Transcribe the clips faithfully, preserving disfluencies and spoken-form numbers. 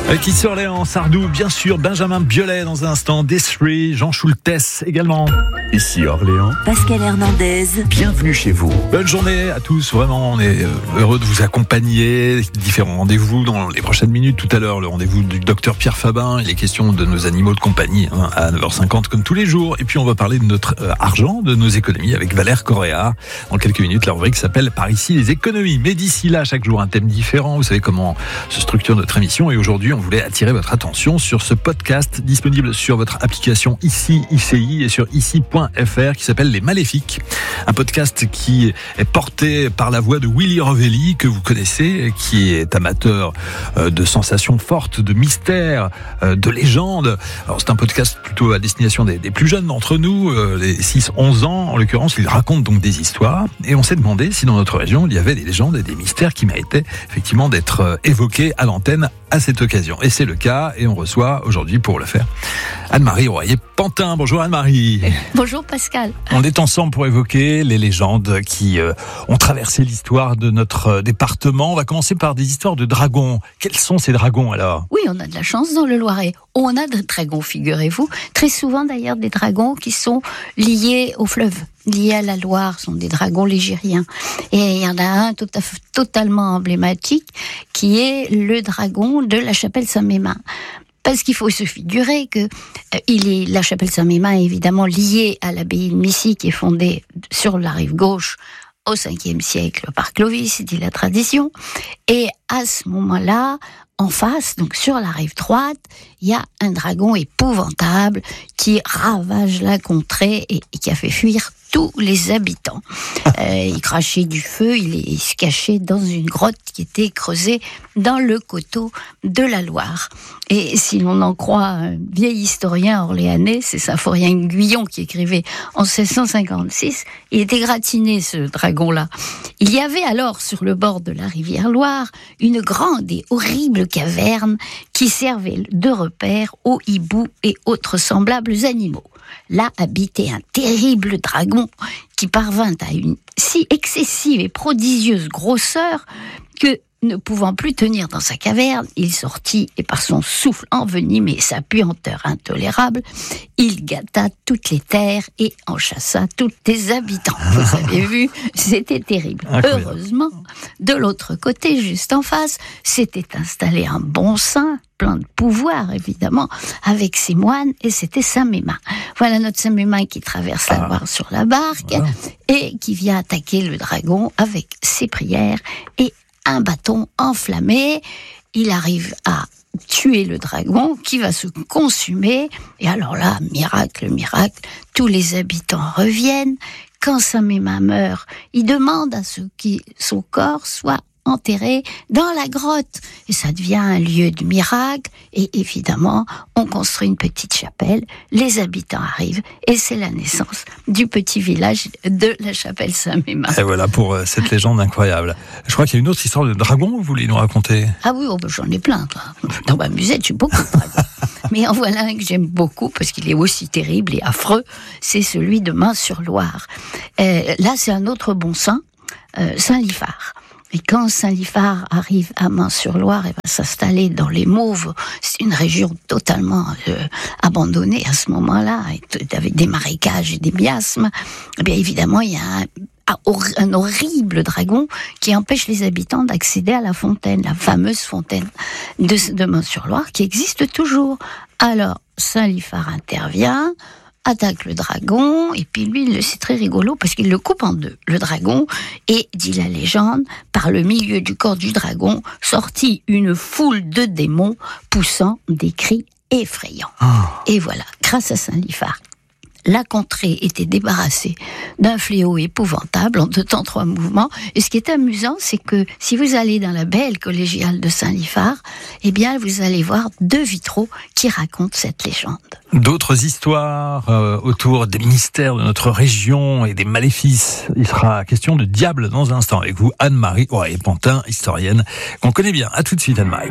Qui sort Orléans, Sardou, bien sûr, Benjamin Biolay dans un instant, Desri, Jean Schultes également. Ici Orléans, Pascal Hernandez. Bienvenue chez vous. Bonne journée à tous, vraiment, on est heureux de vous accompagner. Différents rendez-vous dans les prochaines minutes. Tout à l'heure, le rendez-vous du docteur Pierre Fabin. Il est question de nos animaux de compagnie hein, à neuf heures cinquante comme tous les jours. Et puis on va parler de notre euh, argent, de nos économies avec Valère Correa. Dans quelques minutes, la rubrique s'appelle Par ici les économies. Mais d'ici là, chaque jour un thème différent. Vous savez comment se structure notre émission. Et aujourd'hui, on voulait attirer votre attention sur ce podcast disponible sur votre application Ici I C I et sur ici point f r qui s'appelle Les Maléfiques. Un podcast qui est porté par la voix de Willy Rovelli, que vous connaissez, qui est amateur de sensations fortes, de mystères, de légendes. Alors c'est un podcast plutôt à destination des, des plus jeunes d'entre nous, les six onze ans en l'occurrence. Il raconte donc des histoires et on s'est demandé si dans notre région il y avait des légendes et des mystères qui méritaient effectivement d'être évoqués à l'antenne à cette occasion. Et c'est le cas, et on reçoit aujourd'hui pour le faire Anne-Marie Royer-Pantin. Bonjour Anne-Marie. Bonjour Pascal. On est ensemble pour évoquer les légendes qui euh, ont traversé l'histoire de notre euh, département. On va commencer par des histoires de dragons. Quels sont ces dragons alors ? Oui, on a de la chance dans le Loiret. On a des dragons, figurez-vous. Très souvent d'ailleurs des dragons qui sont liés au fleuve, liés à la Loire, sont des dragons ligériens. Et il y en a un tout à fait, totalement emblématique qui est le dragon de la chapelle Saint-Mémin. Parce qu'il faut se figurer que euh, il est, la chapelle Saint-Mémin est évidemment liée à l'abbaye de Missy qui est fondée sur la rive gauche au cinquième siècle par Clovis, dit la tradition. Et à ce moment-là, en face, donc sur la rive droite, il y a un dragon épouvantable qui ravage la contrée et, et qui a fait fuir tous les habitants. Euh, il crachait du feu, il, il se cachait dans une grotte qui était creusée dans le coteau de la Loire. Et si l'on en croit un vieil historien orléanais, c'est Symphorien Guyon qui écrivait en seize cent cinquante-six, il était gratiné ce dragon-là. Il y avait alors sur le bord de la rivière Loire une grande et horrible caverne qui servait de repère aux hiboux et autres semblables animaux. Là habitait un terrible dragon qui parvint à une si excessive et prodigieuse grosseur que, ne pouvant plus tenir dans sa caverne, il sortit et par son souffle envenimé et sa puanteur intolérable, il gâta toutes les terres et en chassa tous les habitants. Vous avez vu, c'était terrible. Incroyable. Heureusement, de l'autre côté, juste en face, s'était installé un bon saint, plein de pouvoir évidemment, avec ses moines, et c'était Saint-Mémin. Voilà notre Saint-Mémin qui traverse la Loire sur la barque, voilà, et qui vient attaquer le dragon avec ses prières et un bâton enflammé. Il arrive à tuer le dragon qui va se consumer. Et alors là, miracle, miracle, tous les habitants reviennent. Quand Saint-Mémin meurt, il demande à ce que son corps soit enterré dans la grotte. Et ça devient un lieu de miracle. Et évidemment, on construit une petite chapelle. Les habitants arrivent. Et c'est la naissance du petit village de la chapelle Saint-Mémin. Et voilà pour euh, cette légende incroyable. Je crois qu'il y a une autre histoire de dragon, vous voulez nous raconter ? Ah oui, oh ben j'en ai plein. Toi. Dans ma musette, j'ai beaucoup de dragons. Mais en voilà un que j'aime beaucoup, parce qu'il est aussi terrible et affreux. C'est celui de Main-sur-Loire. Euh, là, c'est un autre bon saint, euh, Saint-Liphard. Et quand Saint-Liphard arrive à Main-sur-Loire et va s'installer dans les Mauves, c'est une région totalement euh, abandonnée à ce moment-là, avec des marécages et des miasmes. Et bien évidemment, il y a un, un horrible dragon qui empêche les habitants d'accéder à la fontaine, la fameuse fontaine de, de Main-sur-Loire, qui existe toujours. Alors, Saint-Liphard intervient, attaque le dragon, et puis lui, c'est très rigolo, parce qu'il le coupe en deux, le dragon, et, dit la légende, par le milieu du corps du dragon, sortit une foule de démons, poussant des cris effrayants. Oh. Et voilà, grâce à Saint-Liphard, la contrée était débarrassée d'un fléau épouvantable en deux temps trois mouvements. Et ce qui est amusant, c'est que si vous allez dans la belle collégiale de Saint-Liphard, eh bien, vous allez voir deux vitraux qui racontent cette légende. D'autres histoires euh, autour des mystères de notre région et des maléfices. Il sera question de diable dans un instant avec vous, Anne-Marie Royer-Pantin, historienne qu'on connaît bien. À tout de suite, Anne-Marie.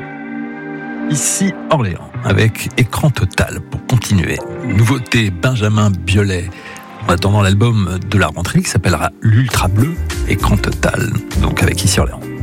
Ici Orléans, avec Écran Total pour continuer. Nouveauté Benjamin Biolay. En attendant l'album de la rentrée qui s'appellera L'Ultra Bleu, Écran Total. Donc avec Ici Orléans.